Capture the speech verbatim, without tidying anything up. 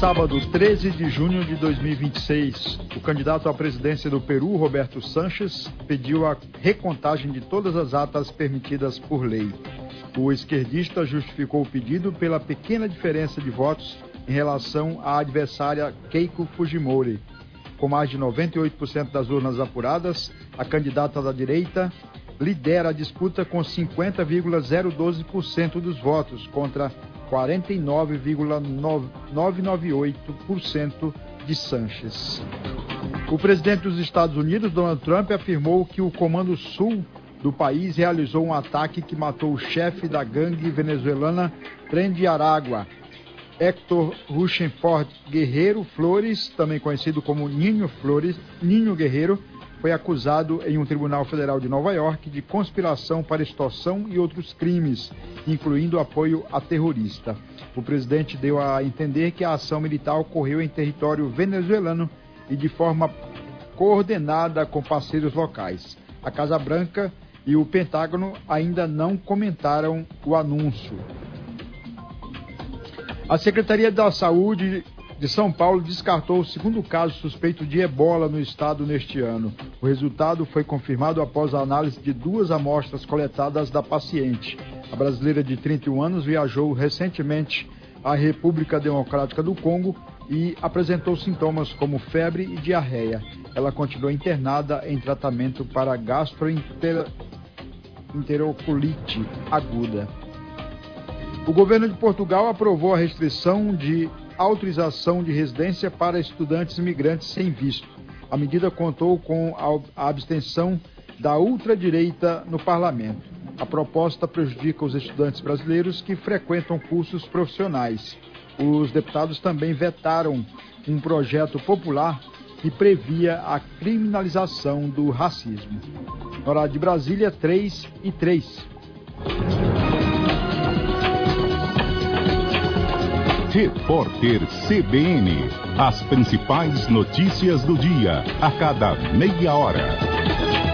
sábado, treze de junho de dois mil e vinte e seis, o candidato à presidência do Peru, Roberto Sanches, pediu a recontagem de todas as atas permitidas por lei. O esquerdista justificou o pedido pela pequena diferença de votos em relação à adversária Keiko Fujimori. Com mais de noventa e oito por cento das urnas apuradas, a candidata da direita lidera a disputa com cinquenta vírgula zero doze por cento dos votos contra quarenta e nove vírgula novecentos e noventa e oito por cento de Sanches. O presidente dos Estados Unidos, Donald Trump, afirmou que o Comando Sul do país realizou um ataque que matou o chefe da gangue venezuelana Tren de Aragua, Héctor Ruchenford Guerreiro Flores, também conhecido como Ninho Flores, Ninho Guerreiro, foi acusado em um tribunal federal de Nova York de conspiração para extorsão e outros crimes, incluindo apoio a terrorista. O presidente deu a entender que a ação militar ocorreu em território venezuelano e de forma coordenada com parceiros locais. A Casa Branca e o Pentágono ainda não comentaram o anúncio. A Secretaria da Saúde de São Paulo descartou o segundo caso suspeito de ebola no estado neste ano. O resultado foi confirmado após a análise de duas amostras coletadas da paciente. A brasileira de trinta e um anos viajou recentemente à República Democrática do Congo e apresentou sintomas como febre e diarreia. Ela continua internada em tratamento para gastroenterocolitis aguda. O governo de Portugal aprovou a restrição de autorização de residência para estudantes imigrantes sem visto. A medida contou com a abstenção da ultradireita no parlamento. A proposta prejudica os estudantes brasileiros que frequentam cursos profissionais. Os deputados também vetaram um projeto popular que previa a criminalização do racismo. No horário de Brasília, três e três. Repórter C B N. As principais notícias do dia, a cada meia hora.